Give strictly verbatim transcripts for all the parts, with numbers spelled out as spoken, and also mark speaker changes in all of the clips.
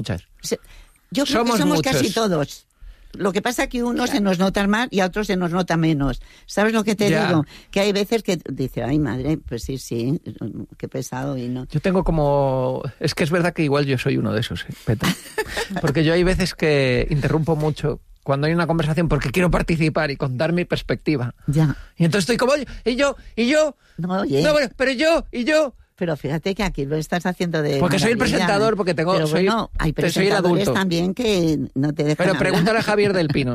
Speaker 1: Muchas.
Speaker 2: Yo creo
Speaker 1: somos
Speaker 2: que somos
Speaker 1: muchos.
Speaker 2: casi todos. Lo que pasa es que uno se nos nota más y a otros se nos nota menos. ¿Sabes lo que te
Speaker 1: Ya.
Speaker 2: digo? Que hay veces que dice, ay madre, pues sí, sí, qué pesado y no.
Speaker 1: Yo tengo como... Es que es verdad que igual yo soy uno de esos, ¿eh, Petra? Porque yo hay veces que interrumpo mucho cuando hay una conversación porque quiero participar y contar mi perspectiva.
Speaker 2: Ya.
Speaker 1: Y entonces estoy como, y yo, y yo,
Speaker 2: No, oye.
Speaker 1: no, bueno, pero yo, y yo...
Speaker 2: Pero fíjate que aquí lo estás haciendo de
Speaker 1: Porque soy el
Speaker 2: maravilla.
Speaker 1: presentador, porque tengo...
Speaker 2: Pero
Speaker 1: soy,
Speaker 2: bueno, hay
Speaker 1: soy el
Speaker 2: presentadores
Speaker 1: adulto.
Speaker 2: también que no te dejan
Speaker 1: Pero
Speaker 2: hablar.
Speaker 1: pregúntale a Javier del Pino.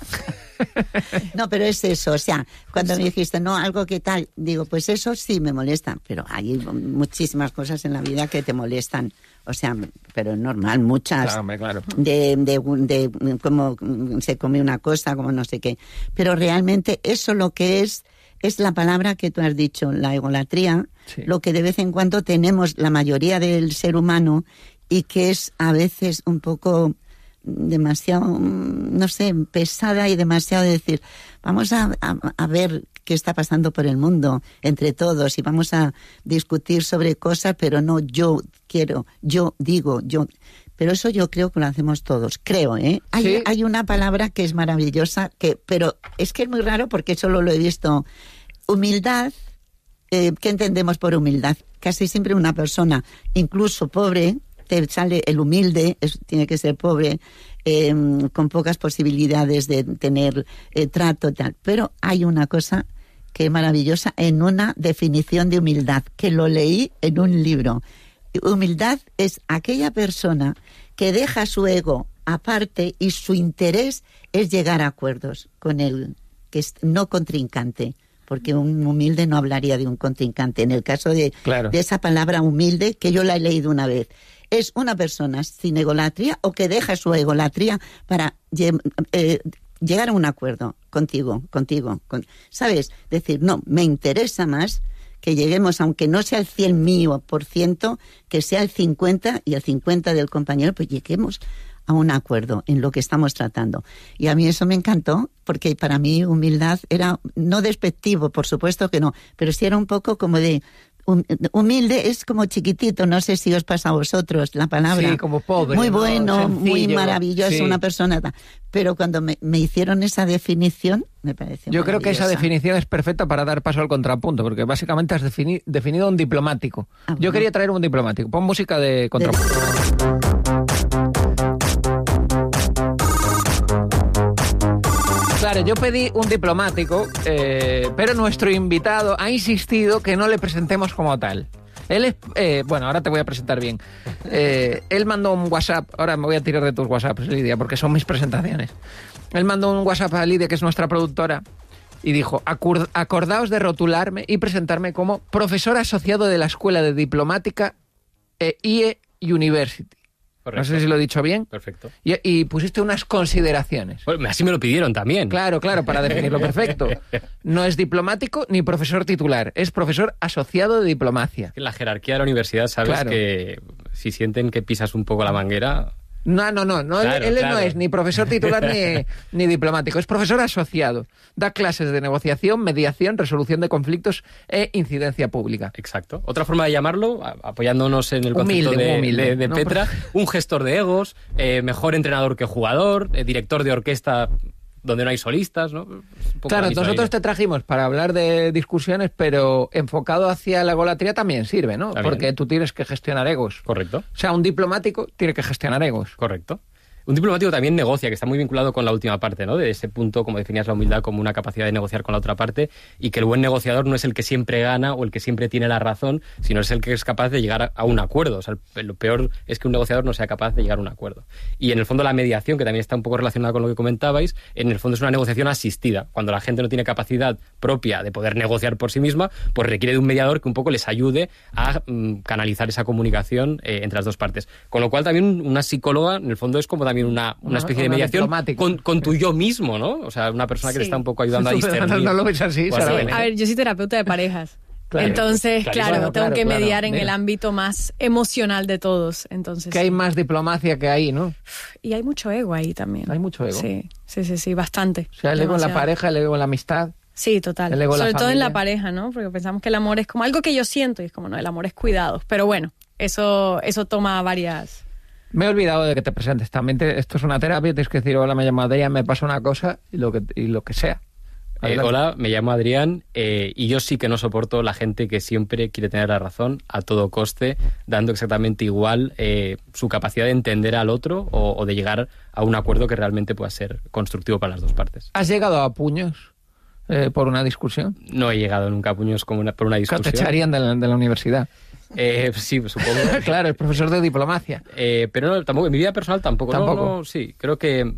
Speaker 2: No, pero es eso, o sea, cuando me dijiste, no, algo que tal, digo, pues eso sí me molesta, pero hay muchísimas cosas en la vida que te molestan, o sea, pero es normal, muchas.
Speaker 1: Claro, hombre, claro.
Speaker 2: De, de, de, de cómo se come una cosa, como no sé qué. Pero realmente eso lo que es, es la palabra que tú has dicho, la egolatría, sí. Lo que de vez en cuando tenemos la mayoría del ser humano y que es a veces un poco demasiado, no sé, pesada y demasiado de decir, vamos a, a, a ver qué está pasando por el mundo entre todos y vamos a discutir sobre cosas, pero no yo quiero, yo digo, yo... Pero eso yo creo que lo hacemos todos, creo, ¿eh? Hay, ¿sí? Hay una palabra que es maravillosa, que pero es que es muy raro porque solo lo he visto. Humildad, eh, ¿qué entendemos por humildad? Casi siempre una persona, incluso pobre, te sale el humilde, es, tiene que ser pobre, eh, con pocas posibilidades de tener eh, trato y tal. Pero hay una cosa que es maravillosa en una definición de humildad, que lo leí en un libro. Humildad es aquella persona que deja su ego aparte y su interés es llegar a acuerdos con el que es no contrincante, porque un humilde no hablaría de un contrincante. En el caso de, claro. de esa palabra humilde, que yo la he leído una vez, es una persona sin egolatría o que deja su egolatría para eh, llegar a un acuerdo contigo, contigo, con, ¿sabes? Decir, no, me interesa más que lleguemos, aunque no sea el cien mío por ciento, que sea el cincuenta y el cincuenta del compañero, pues lleguemos a un acuerdo en lo que estamos tratando. Y a mí eso me encantó, porque para mí humildad era, no despectivo, por supuesto que no, pero sí era un poco como de, humilde es como chiquitito, no sé si os pasa a vosotros la palabra.
Speaker 1: Sí, como pobre.
Speaker 2: Muy bueno,
Speaker 1: ¿no? Sencillo,
Speaker 2: muy maravilloso, sí. Una persona. Pero cuando me, me hicieron esa definición, me pareció
Speaker 1: Yo creo que esa definición es perfecta para dar paso al contrapunto, porque básicamente has defini- definido un diplomático. Ah, bueno. Yo quería traer un diplomático. Pon música de contrapunto. De... Claro, yo pedí un diplomático, eh, pero nuestro invitado ha insistido que no le presentemos como tal. Él es... Eh, bueno, ahora te voy a presentar bien. Eh, él mandó un WhatsApp... Ahora me voy a tirar de tus WhatsApps, Lidia, porque son mis presentaciones. Él mandó un WhatsApp a Lidia, que es nuestra productora, y dijo, acordaos de rotularme y presentarme como profesor asociado de la Escuela de Diplomática eh, I E University. Correcto. No sé si lo he dicho bien.
Speaker 3: Perfecto.
Speaker 1: Y, y pusiste unas consideraciones.
Speaker 3: Bueno, así me lo pidieron también.
Speaker 1: Claro, claro, para definirlo perfecto. No es diplomático ni profesor titular, es profesor asociado de diplomacia.
Speaker 3: En la jerarquía de la universidad sabes claro. que si sienten que pisas un poco la manguera...
Speaker 1: No, no, no, no
Speaker 3: claro,
Speaker 1: él, él
Speaker 3: claro.
Speaker 1: no es ni profesor titular ni, ni diplomático, es profesor asociado. Da clases de negociación, mediación, resolución de conflictos e incidencia pública.
Speaker 3: Exacto. Otra forma de llamarlo, apoyándonos en el
Speaker 1: humilde,
Speaker 3: concepto de,
Speaker 1: humilde,
Speaker 3: de, de
Speaker 1: ¿no?
Speaker 3: Petra, un gestor de egos, eh, mejor entrenador que jugador, eh, director de orquesta donde no hay solistas, ¿no?
Speaker 1: Claro, nosotros idea. Te trajimos para hablar de discusiones, pero enfocado hacia la egolatría también sirve, ¿no? También. Porque tú tienes que gestionar egos.
Speaker 3: Correcto.
Speaker 1: O sea, un diplomático tiene que gestionar egos.
Speaker 3: Correcto. Un diplomático también negocia, que está muy vinculado con la última parte, ¿no? De ese punto, como definías la humildad, como una capacidad de negociar con la otra parte, y que el buen negociador no es el que siempre gana o el que siempre tiene la razón, sino es el que es capaz de llegar a un acuerdo. O sea, lo peor es que un negociador no sea capaz de llegar a un acuerdo. Y en el fondo la mediación, que también está un poco relacionada con lo que comentabais, en el fondo es una negociación asistida. Cuando la gente no tiene capacidad propia de poder negociar por sí misma, pues requiere de un mediador que un poco les ayude a mm, canalizar esa comunicación eh, entre las dos partes. Con lo cual también una psicóloga, en el fondo, es como también una, una especie de mediación con, con tu yo mismo, ¿no? O sea, una persona que sí. te está un poco ayudando a discernir.
Speaker 1: No lo ves así,
Speaker 4: sí. A ver, yo soy terapeuta de parejas. Claro. Entonces, claro, claro, claro, tengo que claro, mediar claro. en Mira. el ámbito más emocional de todos. Entonces,
Speaker 1: que hay más diplomacia que ahí, ¿no?
Speaker 4: Y hay mucho ego ahí también.
Speaker 1: Hay mucho ego.
Speaker 4: Sí, sí, sí, sí, bastante.
Speaker 1: O sea, el ego en la pareja, el ego en la amistad.
Speaker 4: Sí, total.
Speaker 1: El ego en
Speaker 4: Sobre
Speaker 1: la
Speaker 4: todo
Speaker 1: familia.
Speaker 4: en la pareja, ¿no? Porque pensamos que el amor es como algo que yo siento y es como, no, el amor es cuidados. Pero bueno, eso, eso toma varias...
Speaker 1: Me he olvidado de que te presentes. También te, esto es una terapia, tienes que decir, hola, me llamo Adrián, me pasa una cosa y lo que, y lo que sea.
Speaker 3: Eh, hola, me llamo Adrián eh, y yo sí que no soporto la gente que siempre quiere tener la razón a todo coste, dando exactamente igual eh, su capacidad de entender al otro o, o de llegar a un acuerdo que realmente pueda ser constructivo para las dos partes.
Speaker 1: ¿Has llegado a puños eh, por una discusión?
Speaker 3: No he llegado nunca a puños como una, por una discusión.
Speaker 1: Te echarían de la, de la universidad.
Speaker 3: Eh, sí, supongo.
Speaker 1: Claro, es profesor de diplomacia.
Speaker 3: Eh, pero no, tampoco, en mi vida personal tampoco.
Speaker 1: ¿Tampoco?
Speaker 3: No, no, sí, creo que...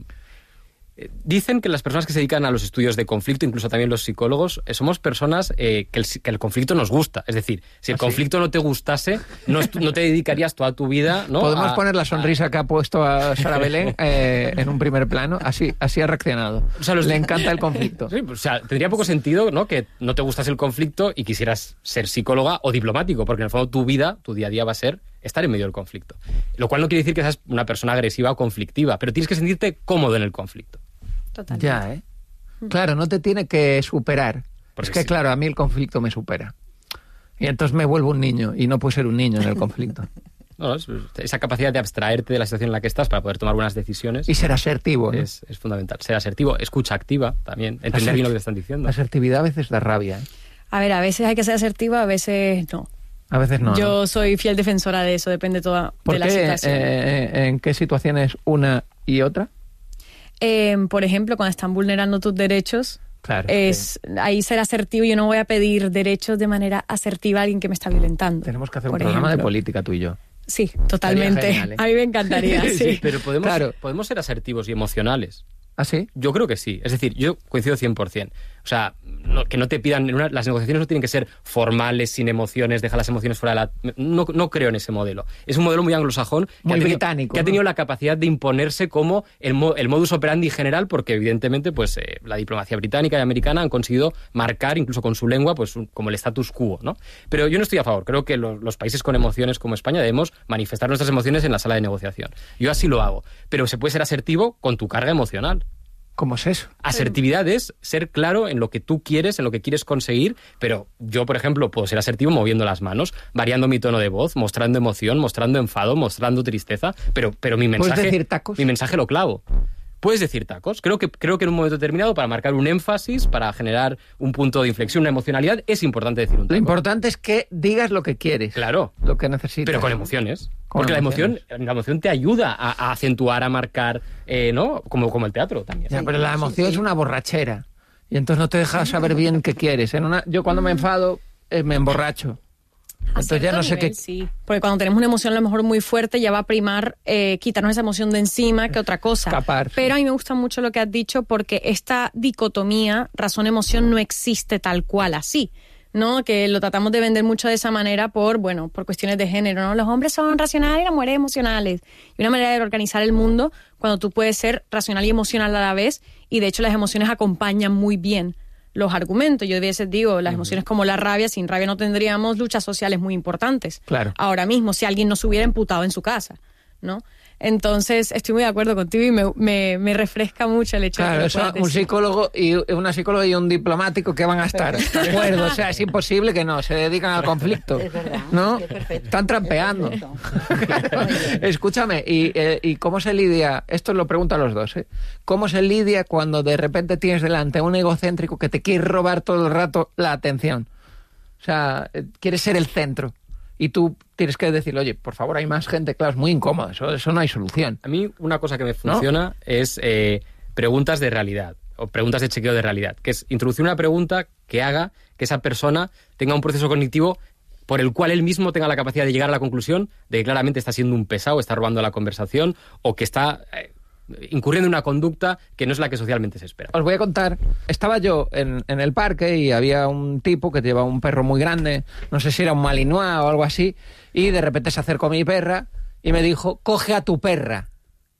Speaker 3: Dicen que las personas que se dedican a los estudios de conflicto, incluso también los psicólogos, eh, somos personas eh, que, el, que el conflicto nos gusta. Es decir, si el ¿Ah, conflicto sí? no te gustase, no, no te dedicarías toda tu vida... ¿no?
Speaker 1: Podemos
Speaker 3: a,
Speaker 1: poner la sonrisa a... que ha puesto a Sara Belén eh, en un primer plano. Así, así ha reaccionado. O sea, los... Le encanta el conflicto.
Speaker 3: Sí, o sea, tendría poco sentido, ¿no?, que no te gustase el conflicto y quisieras ser psicóloga o diplomático, porque en el fondo tu vida, tu día a día va a ser estar en medio del conflicto. Lo cual no quiere decir que seas una persona agresiva o conflictiva, pero tienes que sentirte cómodo en el conflicto.
Speaker 4: Totalmente.
Speaker 1: Ya, ¿eh? Claro, no te tiene que superar. Porque es que,
Speaker 3: sí.
Speaker 1: claro, a mí el conflicto me supera. Y entonces me vuelvo un niño, y no puedo ser un niño en el conflicto.
Speaker 3: No, es, esa capacidad de abstraerte de la situación en la que estás para poder tomar buenas decisiones.
Speaker 1: Y ser asertivo, ¿no?
Speaker 3: Es, es fundamental. Ser asertivo, escucha activa también, entender Asert- bien lo que te están diciendo.
Speaker 1: La asertividad a veces da rabia, ¿eh?
Speaker 4: A ver, a veces hay que ser asertiva, a veces no.
Speaker 1: A veces no.
Speaker 4: Yo
Speaker 1: ¿no?
Speaker 4: soy fiel defensora de eso, depende toda
Speaker 1: ¿Por
Speaker 4: de
Speaker 1: qué,
Speaker 4: la situación.
Speaker 1: Eh, ¿En qué situaciones una y otra?
Speaker 4: Eh, por ejemplo, cuando están vulnerando tus derechos,
Speaker 1: claro,
Speaker 4: es sí. ahí ser asertivo. Yo no voy a pedir derechos de manera asertiva a alguien que me está violentando.
Speaker 1: Tenemos que hacer un programa ejemplo. de política tú y yo.
Speaker 4: Sí, totalmente. Genial, ¿eh? A mí me encantaría, sí.
Speaker 3: sí. Pero podemos, claro. podemos ser asertivos y emocionales.
Speaker 1: ¿Ah, sí?
Speaker 3: Yo creo que sí. Es decir, yo coincido cien por ciento. O sea, no, que no te pidan... Una, las negociaciones no tienen que ser formales, sin emociones, deja las emociones fuera de la... No, no creo en ese modelo. Es un modelo muy anglosajón. Que
Speaker 1: muy
Speaker 3: ha tenido,
Speaker 1: británico.
Speaker 3: Que
Speaker 1: ¿no?
Speaker 3: ha tenido la capacidad de imponerse como el, el modus operandi general, porque evidentemente pues eh, la diplomacia británica y americana han conseguido marcar, incluso con su lengua, pues un, como el status quo, ¿no? Pero yo no estoy a favor. Creo que los, los países con emociones como España debemos manifestar nuestras emociones en la sala de negociación. Yo así lo hago. Pero se puede ser asertivo con tu carga emocional.
Speaker 1: ¿Cómo es eso?
Speaker 3: Asertividad es ser claro en lo que tú quieres, en lo que quieres conseguir, pero yo, por ejemplo, puedo ser asertivo moviendo las manos, variando mi tono de voz, mostrando emoción, mostrando enfado, mostrando tristeza, pero, pero mi mensaje...
Speaker 1: ¿Puedes decir tacos?
Speaker 3: Mi mensaje lo clavo. Puedes decir tacos. Creo que, creo que en un momento determinado, para marcar un énfasis, para generar un punto de inflexión, una emocionalidad, es importante decir un taco.
Speaker 1: Lo importante es que digas lo que quieres.
Speaker 3: Claro.
Speaker 1: Lo que necesitas.
Speaker 3: Pero con emociones.
Speaker 1: Con
Speaker 3: Porque
Speaker 1: emociones.
Speaker 3: la emoción, la emoción te ayuda a, a acentuar, a marcar, eh, ¿no? Como, como el teatro también.
Speaker 1: Ya, pero la emoción sí, sí. es una borrachera. Y entonces no te deja saber bien qué quieres. En una, yo cuando me enfado, eh, me emborracho. Entonces ya no sé
Speaker 4: nivel,
Speaker 1: qué...
Speaker 4: Sí, porque cuando tenemos una emoción a lo mejor muy fuerte ya va a primar eh, quitarnos esa emoción de encima que otra cosa.
Speaker 1: Escapar.
Speaker 4: Pero a mí me gusta mucho lo que has dicho porque esta dicotomía razón-emoción no existe tal cual así, ¿no? Que lo tratamos de vender mucho de esa manera por, bueno, por cuestiones de género, ¿no? Los hombres son racionales y las mujeres emocionales. Y una manera de organizar el mundo cuando tú puedes ser racional y emocional a la vez y de hecho las emociones acompañan muy bien los argumentos. Yo a veces digo, las emociones como la rabia, sin rabia no tendríamos luchas sociales muy importantes.
Speaker 1: Claro.
Speaker 4: Ahora mismo, si alguien no se hubiera emputado en su casa, ¿no? Entonces, estoy muy de acuerdo contigo y me, me, me refresca mucho el hecho
Speaker 1: claro,
Speaker 4: de que
Speaker 1: eso,
Speaker 4: lo
Speaker 1: un psicólogo y una psicóloga y un diplomático que van a estar de acuerdo. O sea, es imposible que no, se dedican al conflicto.
Speaker 2: Es verdad,
Speaker 1: ¿no?
Speaker 2: perfecto.
Speaker 1: Están trampeando. Claro. Escúchame, y, eh, ¿y cómo se lidia? Esto lo pregunto a los dos, ¿eh? ¿Cómo se lidia cuando de repente tienes delante a un egocéntrico que te quiere robar todo el rato la atención? O sea, quieres ser el centro. Y tú tienes que decirle, oye, por favor, hay más gente. Claro, es muy incómodo, eso, eso no hay solución.
Speaker 3: A mí una cosa que me funciona ¿no? es eh, preguntas de realidad, o preguntas de chequeo de realidad, que es introducir una pregunta que haga que esa persona tenga un proceso cognitivo por el cual él mismo tenga la capacidad de llegar a la conclusión de que claramente está siendo un pesado, está robando la conversación, o que está... Eh, incurriendo en una conducta que no es la que socialmente se espera.
Speaker 1: Os voy a contar, estaba yo en, en el parque y había un tipo que llevaba un perro muy grande, no sé si era un malinois o algo así, y de repente se acercó a mi perra y me dijo, coge a tu perra.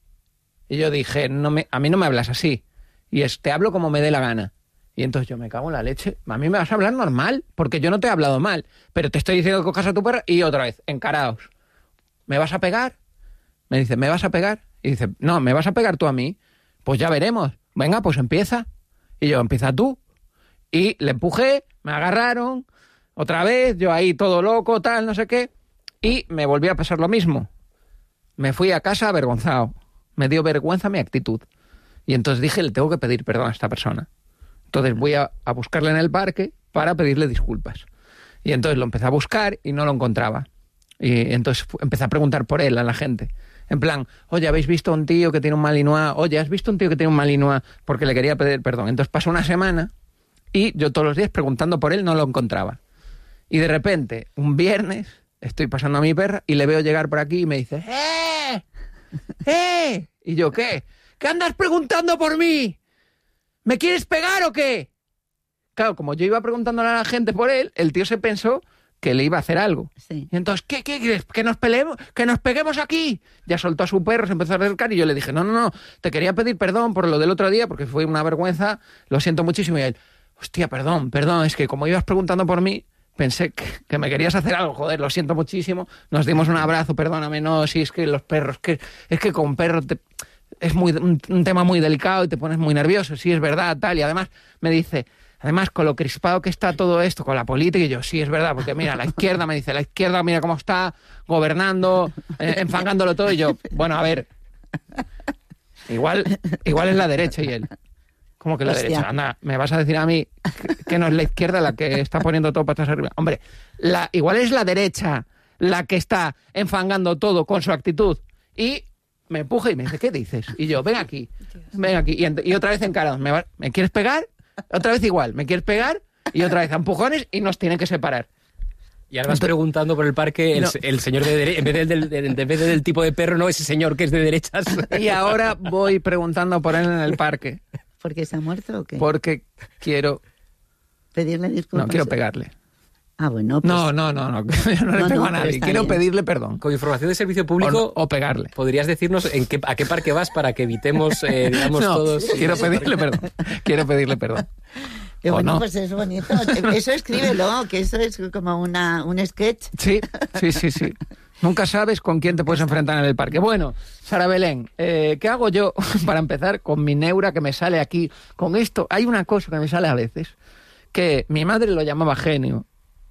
Speaker 1: Y yo dije, no me, a mí no me hablas así, y es, te hablo como me dé la gana. Y entonces yo me cago en la leche, a mí me vas a hablar normal, porque yo no te he hablado mal, pero te estoy diciendo que cojas a tu perra y otra vez, encaraos. ¿Me vas a pegar? Me dice, ¿me vas a pegar? Y dice, no, ¿me vas a pegar tú a mí? Pues ya veremos. Venga, pues empieza. Y yo, empieza tú. Y le empujé, me agarraron, otra vez, yo ahí todo loco, tal, no sé qué. Y me volvió a pasar lo mismo. me fui a casa avergonzado. Me dio vergüenza mi actitud. Y entonces dije, le tengo que pedir perdón a esta persona. Entonces voy a, a buscarle en el parque para pedirle disculpas. Y entonces lo empecé a buscar y no lo encontraba. Y entonces empecé a preguntar por él a la gente. En plan, oye, ¿habéis visto a un tío que tiene un Malinois? Oye, ¿has visto a un tío que tiene un Malinois? Porque le quería pedir perdón. Entonces pasó una semana y yo todos los días preguntando por él no lo encontraba. Y de repente, un viernes, estoy pasando a mi perra y le veo llegar por aquí y me dice, ¡eh! ¡eh! Y yo, ¿qué? ¿Qué andas preguntando por mí? ¿Me quieres pegar o qué? Claro, como yo iba preguntándole a la gente por él, el tío se pensó que le iba a hacer algo.
Speaker 2: Sí.
Speaker 1: Y entonces, ¿qué, qué quieres? ¿Que nos peleemos? ¿Que nos peguemos aquí? Ya soltó a su perro, se empezó a acercar y yo le dije, no, no, no, te quería pedir perdón por lo del otro día porque fue una vergüenza, lo siento muchísimo. Y él, hostia, perdón, perdón, es que como ibas preguntando por mí, pensé que, que me querías hacer algo, joder, lo siento muchísimo. Nos dimos un abrazo, perdóname, no, sí, es que los perros, que es que con perros te, es muy un, un tema muy delicado y te pones muy nervioso, sí, es verdad, tal. Y además me dice... Además, con lo crispado que está todo esto, con la política, y yo, sí, es verdad, porque mira, la izquierda, me dice, la izquierda, mira cómo está gobernando, eh, enfangándolo todo, y yo, bueno, a ver, igual igual es la derecha, y él, ¿cómo que la Hostia. derecha? Anda, ¿me vas a decir a mí que no es la izquierda la que está poniendo todo patas arriba? Hombre, la, igual es la derecha la que está enfangando todo con su actitud, y me empuja y me dice, ¿qué dices? Y yo, ven aquí, ven aquí, y, y otra vez encarado, ¿me, va, ¿me quieres pegar? Otra vez igual, ¿me quieres pegar? Y otra vez a empujones y nos tienen que separar.
Speaker 3: Y ahora vas preguntando por el parque, el, no. el señor de derecha, en vez del, del, del, del tipo de perro, no, ese señor que es de derechas.
Speaker 1: Y ahora voy preguntando por él en el parque.
Speaker 2: ¿Por qué se ha muerto o qué?
Speaker 1: Porque quiero...
Speaker 2: Pedirle disculpas.
Speaker 1: No, quiero pegarle.
Speaker 2: Ah, bueno, pues...
Speaker 1: No, no, no, no, yo no le
Speaker 2: No,
Speaker 1: pego
Speaker 2: no,
Speaker 1: a nadie,
Speaker 2: pero
Speaker 1: quiero
Speaker 2: está bien.
Speaker 1: pedirle perdón.
Speaker 3: Con información de servicio público...
Speaker 1: O, o pegarle.
Speaker 3: ¿Podrías decirnos en qué, a qué parque vas para que evitemos, eh, digamos,
Speaker 1: no,
Speaker 3: todos...
Speaker 1: quiero pedirle perdón, quiero pedirle perdón.
Speaker 2: Eh, bueno,
Speaker 1: no?
Speaker 2: pues es bonito. Eso escríbelo, que eso es como una, un sketch.
Speaker 1: Sí, sí, sí, sí. Nunca sabes con quién te puedes enfrentar en el parque. Bueno, Sara Belén, eh, ¿qué hago yo para empezar con mi neura que me sale aquí? Con esto, hay una cosa que me sale a veces, que mi madre lo llamaba genio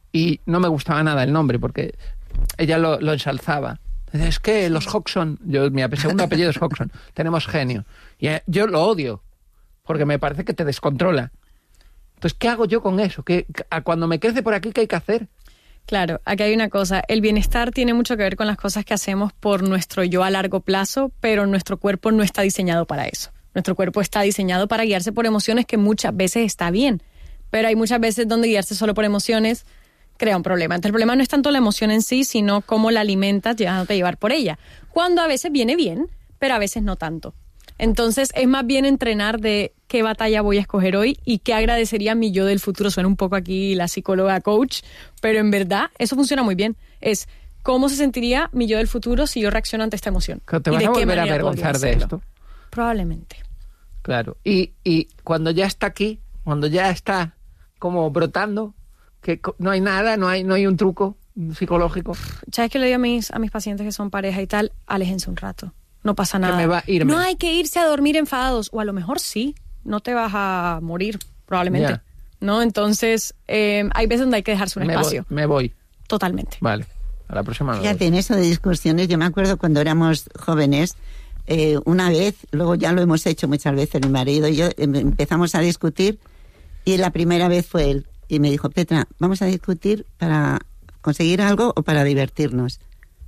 Speaker 1: y no me gustaba nada el nombre porque ella lo, lo ensalzaba. Es que los Hodgson, yo, mi segundo apellido es Hodgson, tenemos genio. Y eh, yo lo odio porque me parece que te descontrola. Entonces, ¿qué hago yo con eso? ¿Qué, a cuando me crece por aquí, ¿qué hay que hacer?
Speaker 4: Claro, aquí hay una cosa. El bienestar tiene mucho que ver con las cosas que hacemos por nuestro yo a largo plazo, pero nuestro cuerpo no está diseñado para eso. Nuestro cuerpo está diseñado para guiarse por emociones, que muchas veces está bien, pero hay muchas veces donde guiarse solo por emociones crea un problema. Entonces, el problema no es tanto la emoción en sí, sino cómo la alimentas dejándote llevar por ella. Cuando a veces viene bien, pero a veces no tanto. Entonces, es más bien entrenar de qué batalla voy a escoger hoy y qué agradecería a mi yo del futuro. Suena un poco aquí la psicóloga coach, pero en verdad eso funciona muy bien. Es cómo se sentiría mi yo del futuro si yo reacciono ante esta emoción.
Speaker 1: ¿Te vas a volver a avergonzar de esto?
Speaker 4: Probablemente.
Speaker 1: Claro. Y, y cuando ya está aquí, cuando ya está como brotando, que no hay nada, no hay, no hay un truco psicológico.
Speaker 4: ¿Sabes qué le digo a mis, a mis pacientes que son pareja y tal? Aléjense un rato. No pasa nada.
Speaker 1: Que me va a irme.
Speaker 4: No hay que irse a dormir enfadados. O a lo mejor sí. No te vas a morir, probablemente.
Speaker 1: Ya.
Speaker 4: ¿No? Entonces, eh, hay veces donde hay que dejarse un
Speaker 1: me
Speaker 4: espacio.
Speaker 1: Voy, me voy.
Speaker 4: Totalmente.
Speaker 1: Vale. A la próxima me
Speaker 2: Fíjate,
Speaker 1: voy.
Speaker 2: en eso de discusiones, yo me acuerdo cuando éramos jóvenes, eh, una vez, luego ya lo hemos hecho muchas veces, mi marido y yo, eh, empezamos a discutir y la primera vez fue él. Y me dijo, Petra, ¿vamos a discutir para conseguir algo o para divertirnos?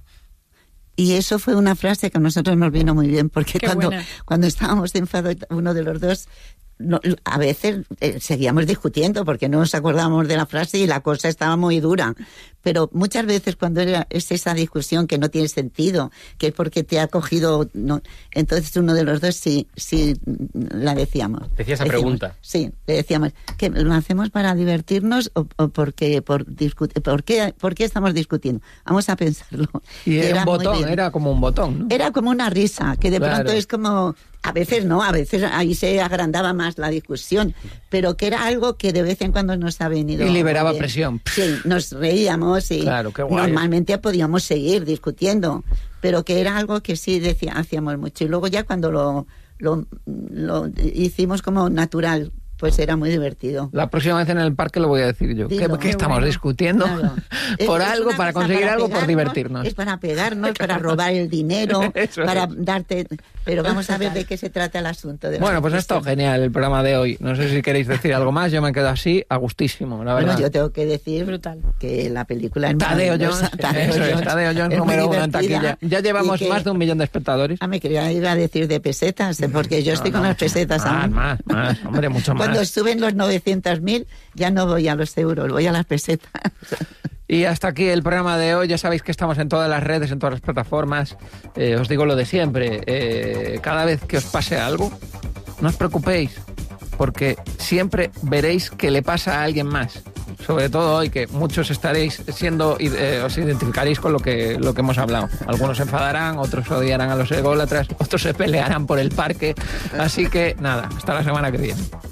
Speaker 2: Y eso fue una frase que a nosotros nos vino muy bien, porque
Speaker 4: Qué
Speaker 2: cuando,
Speaker 4: buena.
Speaker 2: cuando estábamos de enfado uno de los dos, no, a veces eh, seguíamos discutiendo porque no nos acordábamos de la frase y la cosa estaba muy dura. Pero muchas veces cuando era, es esa discusión que no tiene sentido, que es porque te ha cogido... No, entonces uno de los dos sí, sí la decíamos.
Speaker 3: Decía esa
Speaker 2: decíamos,
Speaker 3: pregunta.
Speaker 2: Sí, le decíamos, ¿que lo hacemos para divertirnos o, o porque, por, discut- por, qué, por qué estamos discutiendo? Vamos a pensarlo.
Speaker 1: Y era,
Speaker 2: era
Speaker 1: un botón, era como un botón, ¿no?
Speaker 2: Era como una risa, que de
Speaker 1: Claro.
Speaker 2: pronto es como... A veces no, a veces ahí se agrandaba más la discusión, pero que era algo que de vez en cuando nos ha venido...
Speaker 1: Y liberaba
Speaker 2: bien.
Speaker 1: presión.
Speaker 2: Sí, nos reíamos y
Speaker 1: Claro, qué guay.
Speaker 2: normalmente podíamos seguir discutiendo, pero que era algo que sí decía, hacíamos mucho. Y luego ya cuando lo, lo, lo hicimos como natural, Pues era muy divertido.
Speaker 1: La próxima vez en el parque lo voy a decir yo.
Speaker 2: Dilo.
Speaker 1: ¿Qué, qué estamos
Speaker 2: bueno.
Speaker 1: discutiendo?
Speaker 2: Claro.
Speaker 1: Por
Speaker 2: Es- es
Speaker 1: algo,
Speaker 2: una
Speaker 1: para
Speaker 2: cosa
Speaker 1: conseguir algo, por
Speaker 2: pegarnos,
Speaker 1: divertirnos.
Speaker 2: Es para pegarnos, para robar el dinero,
Speaker 1: Eso
Speaker 2: para
Speaker 1: es.
Speaker 2: darte... Pero vamos a ver de qué se trata el asunto. De la
Speaker 1: Bueno, pues ha estado
Speaker 2: cuestión.
Speaker 1: genial el programa de hoy. No sé si queréis decir algo más. Yo me quedo así, a gustísimo, la verdad.
Speaker 2: Bueno, yo tengo que decir
Speaker 4: Brutal.
Speaker 2: que la película es
Speaker 1: Tadeo
Speaker 2: maravillosa.
Speaker 1: Jones, eso es, Tadeo Jones,
Speaker 2: es muy
Speaker 1: número uno en
Speaker 2: divertida
Speaker 1: taquilla. Ya llevamos
Speaker 2: y que-
Speaker 1: más de un millón de espectadores.
Speaker 2: Ah, me quería ir a decir de pesetas, ¿eh? Porque yo estoy
Speaker 1: No,
Speaker 2: con
Speaker 1: no,
Speaker 2: las
Speaker 1: mucho
Speaker 2: pesetas
Speaker 1: más,
Speaker 2: aún.
Speaker 1: Más, más, hombre, mucho más.
Speaker 2: Cuando suben los novecientos mil, ya no voy a los euros, voy a las pesetas.
Speaker 1: Y hasta aquí el programa de hoy. Ya sabéis que estamos en todas las redes, en todas las plataformas. Eh, os digo lo de siempre. Eh, cada vez que os pase algo, no os preocupéis, porque siempre veréis que le pasa a alguien más. Sobre todo hoy, que muchos estaréis siendo, eh, os identificaréis con lo que, lo que hemos hablado. Algunos se enfadarán, otros odiarán a los ególatras, otros se pelearán por el parque. Así que nada, hasta la semana que viene.